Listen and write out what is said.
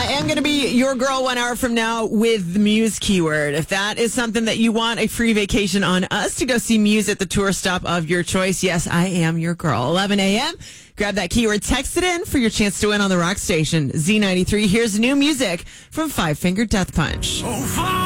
I am going to be your girl 1 hour from now with the Muse keyword. If that is something that you want, a free vacation on us to go see Muse at the tour stop of your choice, yes, I am your girl. 11 a.m. Grab that keyword, text it in for your chance to win on the rock station. Z93, here's new music from Five Finger Death Punch.